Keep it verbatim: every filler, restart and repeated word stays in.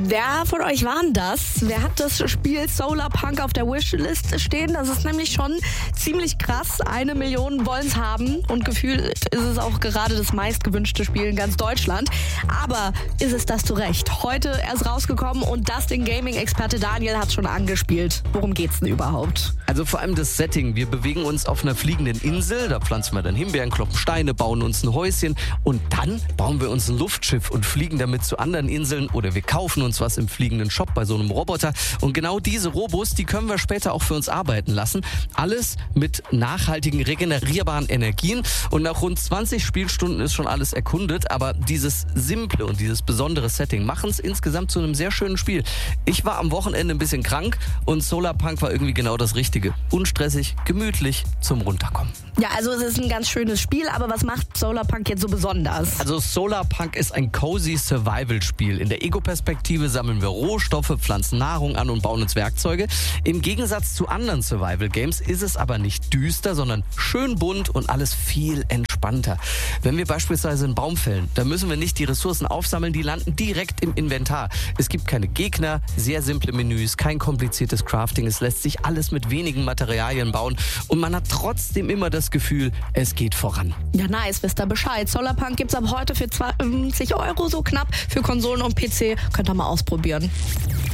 Wer von euch war denn das? Wer hat das Spiel Solarpunk auf der Wishlist stehen? Das ist nämlich schon ziemlich krass. Eine Million wollen es haben und gefühlt ist es auch gerade das meistgewünschte Spiel in ganz Deutschland. Aber ist es das zu Recht? Heute erst rausgekommen und das den Gaming-Experte Daniel hat schon angespielt. Worum geht's denn überhaupt? Also vor allem das Setting. Wir bewegen uns auf einer fliegenden Insel. Da pflanzen wir dann Himbeeren, kloppen Steine, bauen uns ein Häuschen und dann bauen wir uns ein Luftschiff und fliegen damit zu anderen Inseln oder wir kaufen uns was im fliegenden Shop bei so einem Roboter. Und genau diese Robos, die können wir später auch für uns arbeiten lassen. Alles mit nachhaltigen, regenerierbaren Energien. Und nach rund zwanzig Spielstunden ist schon alles erkundet. Aber dieses simple und dieses besondere Setting machen es insgesamt zu einem sehr schönen Spiel. Ich war am Wochenende ein bisschen krank und Solarpunk war irgendwie genau das Richtige. Unstressig, gemütlich, zum Runterkommen. Ja, also es ist ein ganz schönes Spiel, aber was macht Solarpunk jetzt so besonders? Also Solarpunk ist ein cozy Survival-Spiel. In der Ego-Perspektive sammeln wir Rohstoffe, pflanzen Nahrung an und bauen uns Werkzeuge. Im Gegensatz zu anderen Survival-Games ist es aber nicht düster, sondern schön bunt und alles viel entspannter. Wenn wir beispielsweise einen Baum fällen, dann müssen wir nicht die Ressourcen aufsammeln, die landen direkt im Inventar. Es gibt keine Gegner, sehr simple Menüs, kein kompliziertes Crafting. Es lässt sich alles mit wenigen Materialien bauen und man hat trotzdem immer das Gefühl, es geht voran. Ja, nice, wisst ihr Bescheid. Solarpunk gibt's ab heute für zwanzig Euro so knapp für Konsolen und P C. Könnt ihr mal ausprobieren.